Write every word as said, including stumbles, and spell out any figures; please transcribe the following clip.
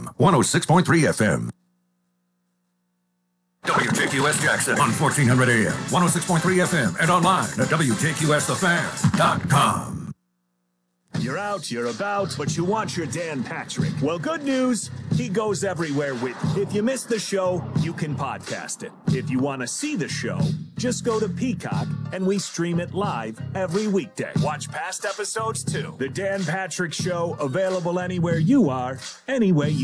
M, one oh six point three F M. W J Q S Jackson on fourteen hundred A M, one oh six point three F M, and online at W J Q S the fan dot com. You're out, you're about, but you want your Dan Patrick. Well, good news, he goes everywhere with you. If you missed the show, you can podcast it. If you want to see the show, just go to Peacock, and we stream it live every weekday. Watch past episodes, too. The Dan Patrick Show, available anywhere you are, any way you